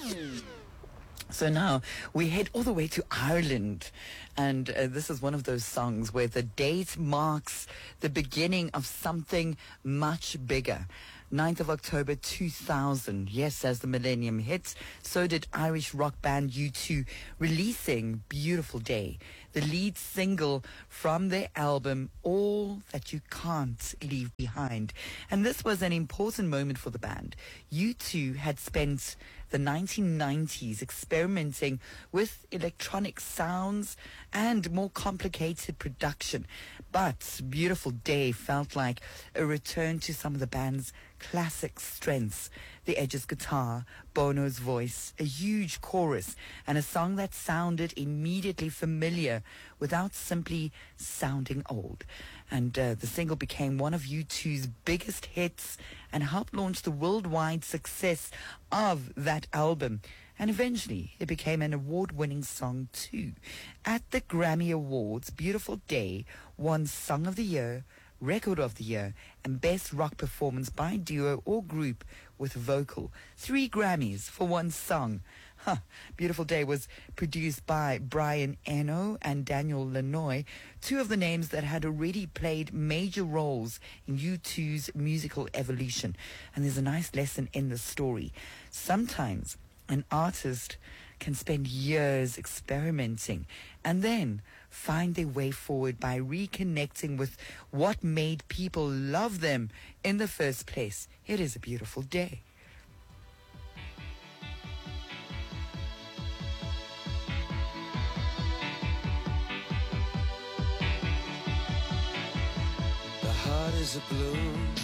So now we head all the way to Ireland, and this is one of those songs where the date marks the beginning of something much bigger. 9th of October 2000, yes, as the millennium hit, so did Irish rock band U2 releasing Beautiful Day, the lead single from their album All That You Can't Leave Behind. And this was an important moment for the band. U2 had spent the 1990s experimenting with electronic sounds and more complicated production. But Beautiful Day felt like a return to some of the band's classic strengths. The Edge's guitar, Bono's voice, a huge chorus, and a song that sounded immediately familiar without simply sounding old. And the single became one of U2's biggest hits and helped launch the worldwide success of that album. And eventually, it became an award-winning song too. At the Grammy Awards, Beautiful Day won Song of the Year, Record of the Year, and Best Rock Performance by Duo or Group with Vocal. 3 Grammys for one song. Beautiful Day was produced by Brian Eno and Daniel Lanois, 2 of the names that had already played major roles in U2's musical evolution. And there's a nice lesson in the story. Sometimes an artist can spend years experimenting and then find their way forward by reconnecting with what made people love them in the first place. It is a beautiful day. The heart is a blue